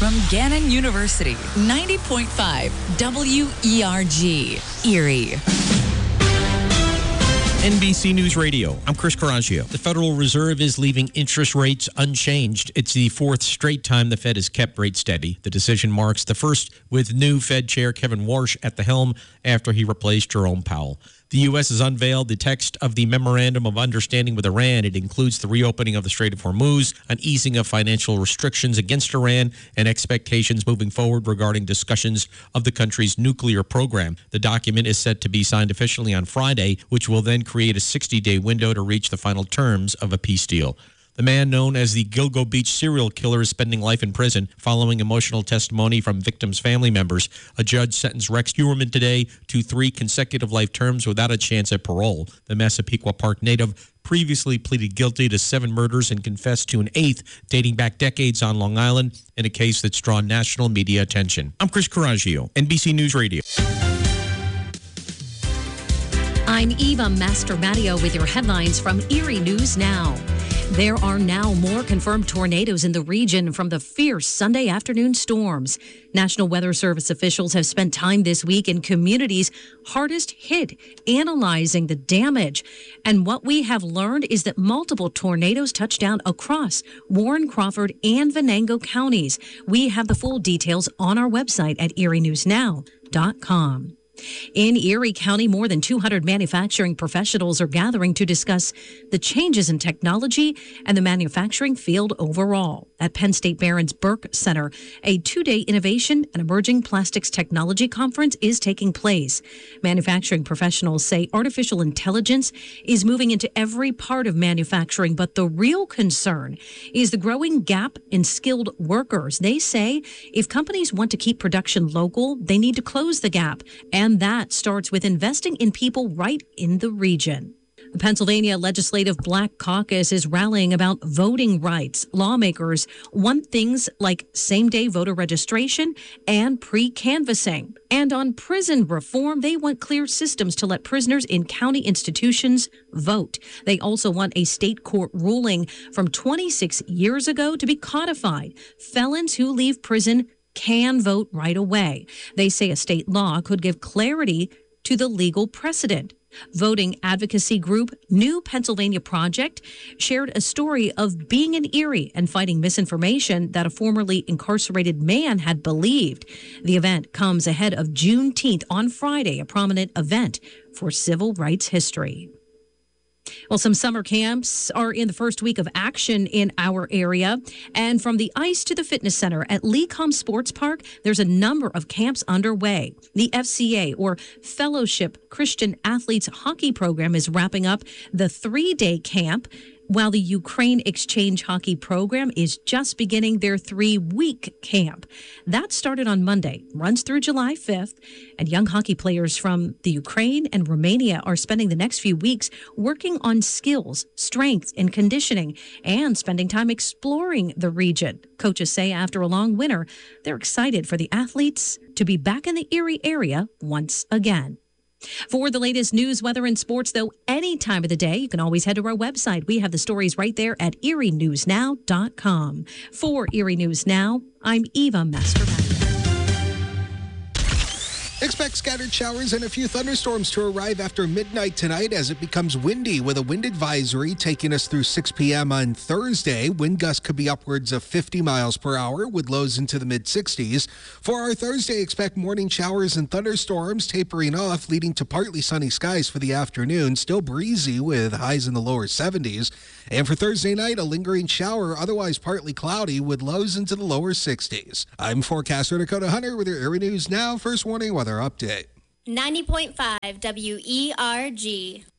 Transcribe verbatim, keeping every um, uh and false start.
from Gannon University, ninety point five W E R G, Erie. N B C News Radio. I'm Chris Coraggio. The Federal Reserve is leaving interest rates unchanged. It's the fourth straight time the Fed has kept rates steady. The decision marks the first with new Fed Chair Kevin Warsh at the helm after he replaced Jerome Powell. The U S has unveiled the text of the Memorandum of Understanding with Iran. It includes the reopening of the Strait of Hormuz, an easing of financial restrictions against Iran, and expectations moving forward regarding discussions of the country's nuclear program. The document is set to be signed officially on Friday, which will then create a sixty-day window to reach the final terms of a peace deal. The man known as the Gilgo Beach serial killer is spending life in prison following emotional testimony from victims' family members. A judge sentenced Rex Heuermann today to three consecutive life terms without a chance at parole. The Massapequa Park native previously pleaded guilty to seven murders and confessed to an eighth dating back decades on Long Island in a case that's drawn national media attention. I'm Chris Coraggio, N B C News Radio. I'm Eva Mastromattio with your headlines from Erie News Now. There are now more confirmed tornadoes in the region from the fierce Sunday afternoon storms. National Weather Service officials have spent time this week in communities hardest hit, analyzing the damage. And what we have learned is that multiple tornadoes touched down across Warren, Crawford, and Venango counties. We have the full details on our website at erie news now dot com. In Erie County, more than two hundred manufacturing professionals are gathering to discuss the changes in technology and the manufacturing field overall. At Penn State Barron's Burke Center, a two-day innovation and emerging plastics technology conference is taking place. Manufacturing professionals say artificial intelligence is moving into every part of manufacturing, but the real concern is the growing gap in skilled workers. They say if companies want to keep production local, they need to close the gap, and that starts with investing in people right in the region. The Pennsylvania Legislative Black Caucus is rallying about voting rights. Lawmakers want things like same-day voter registration and pre-canvassing. And on prison reform, they want clear systems to let prisoners in county institutions vote. They also want a state court ruling from twenty-six years ago to be codified. Felons who leave prison can vote right away. They say a state law could give clarity to the legal precedent. Voting advocacy group New Pennsylvania Project shared a story of being in Erie and fighting misinformation that a formerly incarcerated man had believed. The event comes ahead of Juneteenth on Friday, a prominent event for civil rights history. Well, some summer camps are in the first week of action in our area. And from the ice to the fitness center at Lecom Sports Park, there's a number of camps underway. The F C A, or Fellowship Christian Athletes Hockey Program, is wrapping up the three-day camp, while the Ukraine Exchange Hockey Program is just beginning their three-week camp. That started on Monday, runs through July fifth, and young hockey players from the Ukraine and Romania are spending the next few weeks working on skills, strength, and conditioning, and spending time exploring the region. Coaches say after a long winter, they're excited for the athletes to be back in the Erie area once again. For the latest news, weather, and sports, though, any time of the day, you can always head to our website. We have the stories right there at erie news now dot com. For Erie News Now, I'm Eva Mastromattio. Expect scattered showers and a few thunderstorms to arrive after midnight tonight as it becomes windy, with a wind advisory taking us through six p.m. on Thursday. Wind gusts could be upwards of fifty miles per hour with lows into the mid-sixties. For our Thursday, expect morning showers and thunderstorms tapering off, leading to partly sunny skies for the afternoon. Still breezy with highs in the lower seventies. And for Thursday night, a lingering shower, otherwise partly cloudy with lows into the lower sixties. I'm forecaster Dakota Hunter with your Erie News Now First Warning Weather Update. ninety point five W E R G.